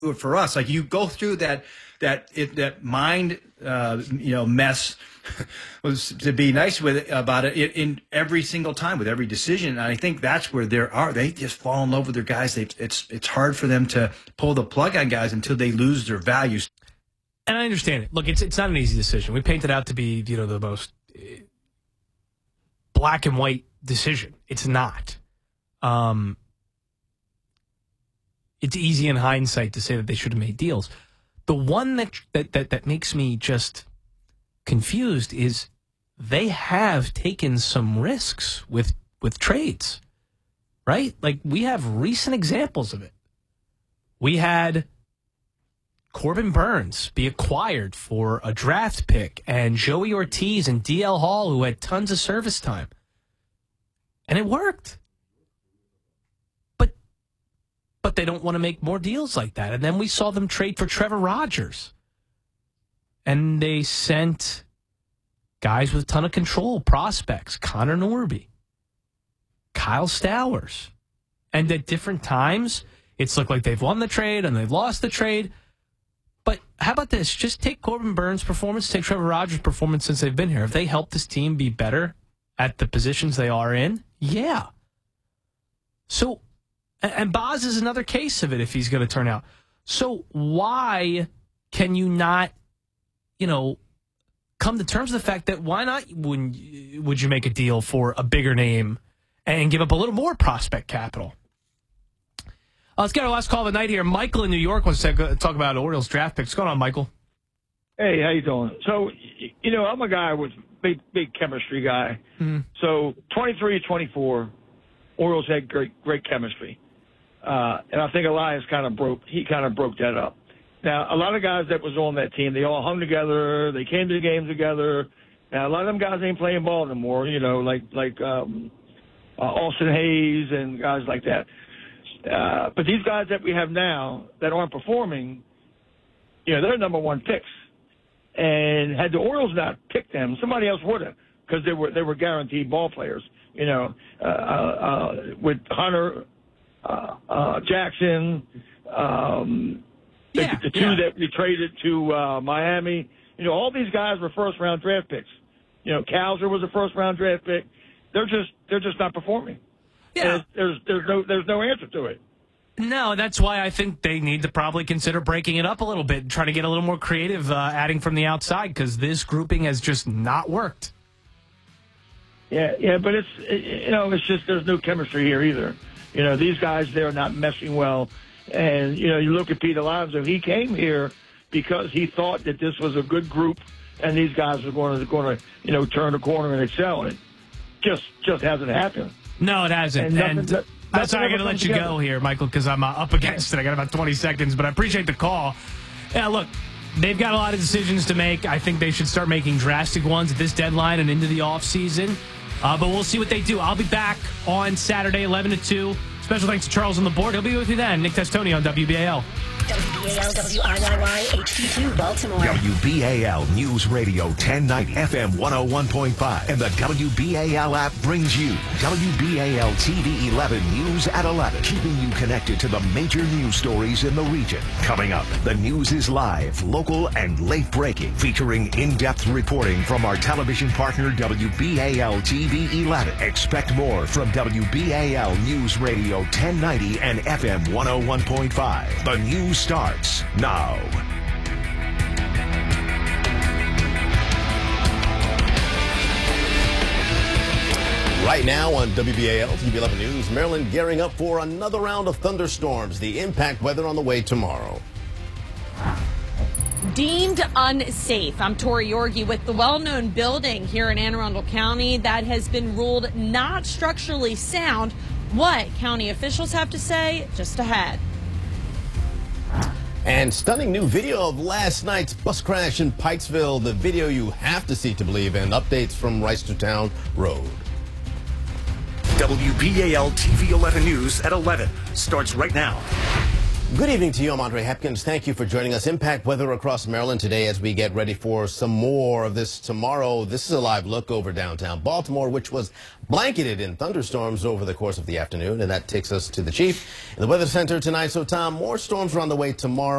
for us. Like you go through that mind, mess was to be nice with about it in every single time with every decision. And I think that's where they just fall in love with their guys. It's hard for them to pull the plug on guys until they lose their values. And I understand it. Look, it's not an easy decision. We paint it out to be, the most black and white decision. It's not. It's easy in hindsight to say that they should have made deals. The one that makes me just confused is they have taken some risks with trades, right? Like we have recent examples of it. We had Corbin Burns be acquired for a draft pick and Joey Ortiz and DL Hall, who had tons of service time. And it worked. But they don't want to make more deals like that. And then we saw them trade for Trevor Rogers. And they sent guys with a ton of control, prospects, Connor Norby, Kyle Stowers. And at different times, it's looked like they've won the trade and they've lost the trade. But how about this? Just take Corbin Burns' performance, take Trevor Rogers' performance since they've been here. Have they helped this team be better at the positions they are in? Yeah. So, and Boz is another case of it if he's going to turn out. So why can you not, come to terms with the fact that why not would you make a deal for a bigger name and give up a little more prospect capital? Let's get our last call of the night here. Michael in New York wants to talk about Orioles draft picks. What's going on, Michael? Hey, how you doing? So, I'm a guy with big chemistry guy. Mm-hmm. So 23, 24, Orioles had great chemistry. And I think Elias kind of broke that up. Now, a lot of guys that was on that team, they all hung together. They came to the games together. Now, a lot of them guys ain't playing ball anymore, like Austin Hayes and guys like that. But these guys that we have now that aren't performing, they're number one picks. And had the Orioles not picked them, somebody else would have, because they were guaranteed ball players. With Hunter, Jackson, the two that we traded to Miami. All these guys were first-round draft picks. Cowser was a first-round draft pick. They're just not performing. Yeah, there's no answer to it. No, that's why I think they need to probably consider breaking it up a little bit and try to get a little more creative, adding from the outside, because this grouping has just not worked. Yeah, but it's just there's no chemistry here either. These guys, they're not meshing well. And, you look at Pete Alonso, he came here because he thought that this was a good group and these guys were going to turn the corner and excel. And it just hasn't happened. No, it hasn't. I'm sorry, I got to let you go here, Michael, because I'm up against it. I got about 20 seconds, but I appreciate the call. Yeah, look, they've got a lot of decisions to make. I think they should start making drastic ones at this deadline and into the offseason. But we'll see what they do. I'll be back on Saturday, 11 to 2. Special thanks to Charles on the board. He'll be with you then. Nick Testoni on WBAL. WBAL, WIYY, HD2, Baltimore. WBAL News Radio 1090 FM 101.5. And the WBAL app brings you WBAL TV 11 News at 11. Keeping you connected to the major news stories in the region. Coming up, the news is live, local, and late breaking. Featuring in-depth reporting from our television partner WBAL TV 11. Expect more from WBAL News Radio 1090 and FM 101.5. The news starts now. Right now on WBAL TV 11 News, Maryland gearing up for another round of thunderstorms. The impact weather on the way tomorrow. Deemed unsafe. I'm Tori Yorgi with the well-known building here in Anne Arundel County that has been ruled not structurally sound. What county officials have to say just ahead. And stunning new video of last night's bus crash in Pikesville. The video you have to see to believe in. Updates from Reisterstown Road. WBAL TV 11 News at 11 starts right now. Good evening to you. I'm Andre Hopkins. Thank you for joining us. Impact weather across Maryland today as we get ready for some more of this tomorrow. This is a live look over downtown Baltimore, which was blanketed in thunderstorms over the course of the afternoon. And that takes us to the chief in the Weather Center tonight. So, Tom, more storms are on the way tomorrow.